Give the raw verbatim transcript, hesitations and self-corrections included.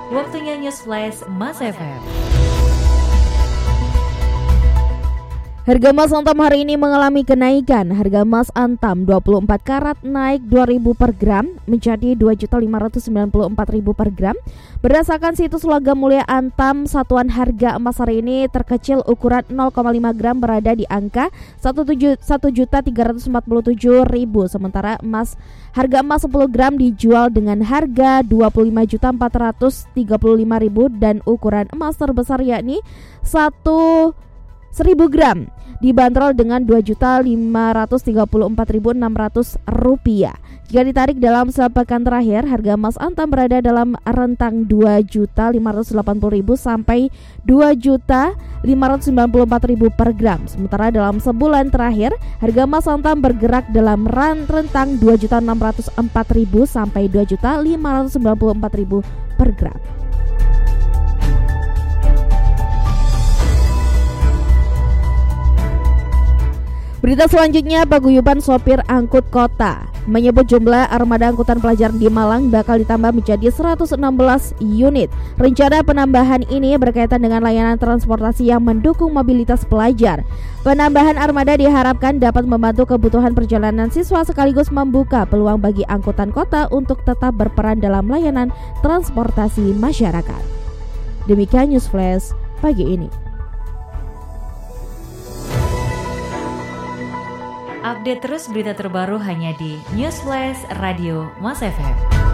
Waktunya News Flash Mas F M. Harga emas Antam hari ini mengalami kenaikan. Harga emas Antam dua puluh empat karat naik dua ribu per gram menjadi dua juta lima ratus sembilan puluh empat ribu per gram. Berdasarkan situs Logam Mulia Antam, satuan harga emas hari ini terkecil ukuran nol koma lima gram berada di angka satu juta tiga ratus empat puluh tujuh ribu. Sementara emas harga emas sepuluh gram dijual dengan harga dua puluh lima juta empat ratus tiga puluh lima ribu dan ukuran emas terbesar yakni satu seribu gram dibanderol dengan dua juta lima ratus tiga puluh empat ribu enam ratus rupiah. Jika ditarik dalam sepekan terakhir, harga emas Antam berada dalam rentang dua juta lima ratus delapan puluh ribu sampai dua juta lima ratus sembilan puluh empat ribu per gram. Sementara dalam sebulan terakhir, harga emas Antam bergerak dalam rentang dua juta enam ratus empat ribu sampai dua juta lima ratus sembilan puluh empat ribu per gram. Berita selanjutnya, paguyuban sopir angkut kota menyebut jumlah armada angkutan pelajar di Malang bakal ditambah menjadi seratus enam belas unit. Rencana penambahan ini berkaitan dengan layanan transportasi yang mendukung mobilitas pelajar. Penambahan armada diharapkan dapat membantu kebutuhan perjalanan siswa sekaligus membuka peluang bagi angkutan kota untuk tetap berperan dalam layanan transportasi masyarakat. Demikian News Flash pagi ini. Update terus berita terbaru hanya di News Flash Radio Mas F M.